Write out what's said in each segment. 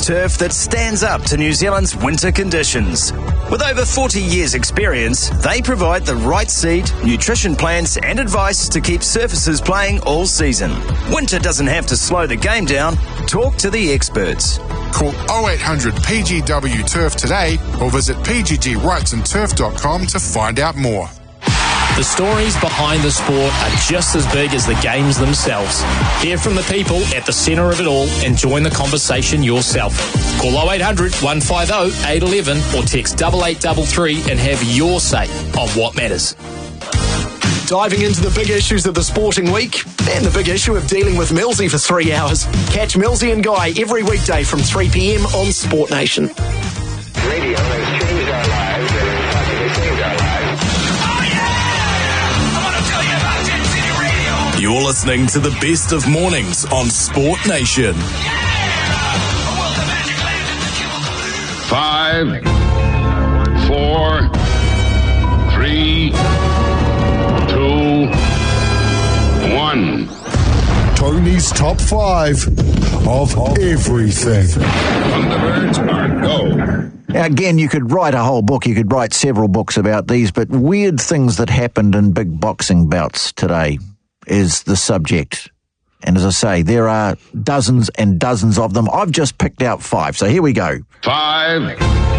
turf that stands up to New Zealand's winter conditions. With over 40 years' experience, they provide the right seed, nutrition plans and advice to keep surfaces playing all season. Winter doesn't have to slow the game down. Talk to the experts. Call 0800 PGW Turf today or visit pggwrightsandturf.com to find out more. The stories behind the sport are just as big as the games themselves. Hear from the people at the centre of it all and join the conversation yourself. Call 0800 150 811 or text 8833 and have your say on what matters. Diving into the big issues of the sporting week and the big issue of dealing with Millsy for 3 hours. Catch Millsy and Guy every weekday from 3 p.m. on Sport Nation. Radio has changed our lives and in fact it has changed our lives. Oh yeah! I want to tell you about Jet City Radio. You're listening to the best of mornings on Sport Nation. Yeah! 5, 4, 3, 2, 1. Tony's top 5 of everything. Thunderbirds are go. Again, you could write a whole book. You could write several books about these, but weird things that happened in big boxing bouts today is the subject. And as I say, there are dozens and dozens of them. I've just picked out 5. So here we go. 5.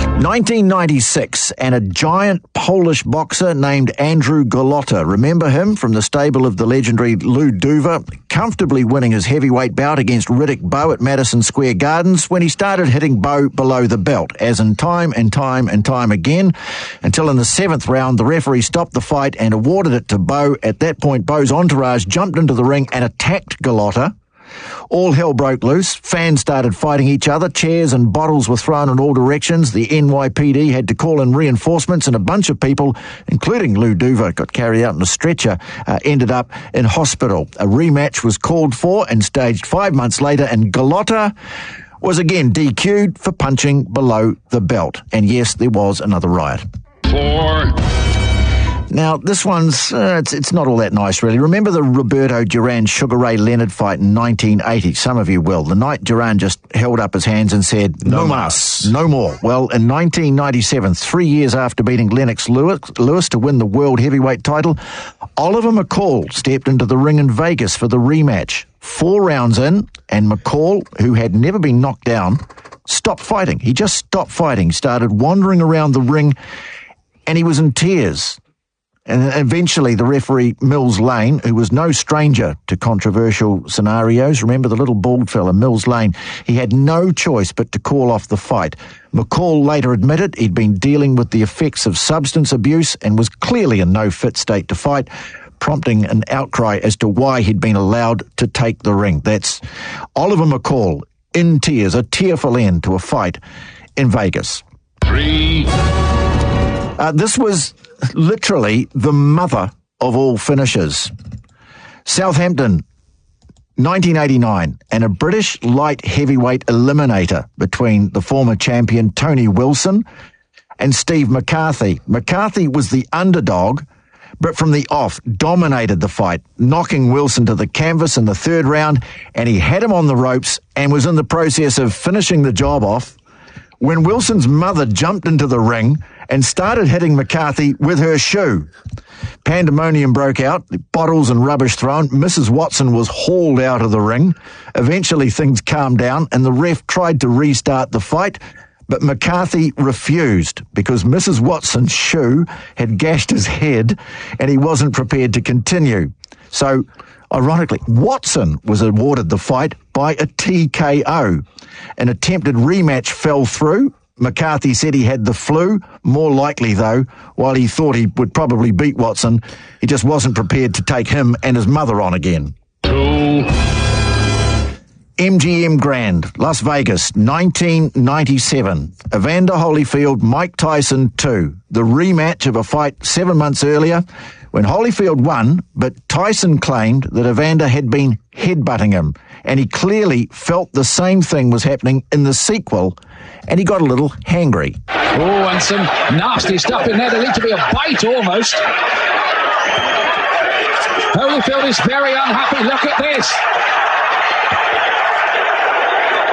1996, and a giant Polish boxer named Andrew Golota. Remember him from the stable of the legendary Lou Duva, comfortably winning his heavyweight bout against Riddick Bowe at Madison Square Gardens when he started hitting Bowe below the belt, as in time and time and time again, until in the 7th round the referee stopped the fight and awarded it to Bowe. At that point, Bowe's entourage jumped into the ring and attacked Golota. All hell broke loose. Fans started fighting each other. Chairs and bottles were thrown in all directions. The NYPD had to call in reinforcements, and a bunch of people, including Lou Duva, got carried out in a stretcher, ended up in hospital. A rematch was called for and staged 5 months later, and Golota was again DQ'd for punching below the belt. And yes, there was another riot. 4. Now, this one's, it's not all that nice, really. Remember the Roberto Duran Sugar Ray Leonard fight in 1980? Some of you will. The night Duran just held up his hands and said, no mas, no more. Well, in 1997, 3 years after beating Lennox Lewis to win the world heavyweight title, Oliver McCall stepped into the ring in Vegas for the rematch. 4 rounds in, and McCall, who had never been knocked down, stopped fighting. He just stopped fighting, started wandering around the ring, and he was in tears. And eventually the referee, Mills Lane, who was no stranger to controversial scenarios, remember the little bald fella, Mills Lane, he had no choice but to call off the fight. McCall later admitted he'd been dealing with the effects of substance abuse and was clearly in no fit state to fight, prompting an outcry as to why he'd been allowed to take the ring. That's Oliver McCall in tears, a tearful end to a fight in Vegas. 3. This was literally the mother of all finishes. Southampton, 1989, and a British light heavyweight eliminator between the former champion Tony Wilson and Steve McCarthy. McCarthy was the underdog, but from the off dominated the fight, knocking Wilson to the canvas in the 3rd round, and he had him on the ropes and was in the process of finishing the job off when Wilson's mother jumped into the ring and started hitting McCarthy with her shoe. Pandemonium broke out, bottles and rubbish thrown. Mrs. Watson was hauled out of the ring. Eventually things calmed down and the ref tried to restart the fight, but McCarthy refused because Mrs. Watson's shoe had gashed his head and he wasn't prepared to continue. So, ironically, Watson was awarded the fight by a TKO. An attempted rematch fell through. McCarthy said he had the flu. More likely, though, while he thought he would probably beat Watson, he just wasn't prepared to take him and his mother on again. 2. MGM Grand, Las Vegas, 1997. Evander Holyfield, Mike Tyson 2. The rematch of a fight 7 months earlier when Holyfield won, but Tyson claimed that Evander had been headbutting him, and he clearly felt the same thing was happening in the sequel, and he got a little hangry. Oh, and some nasty stuff in there. There needs to be a bite almost. Holyfield is very unhappy. Look at this.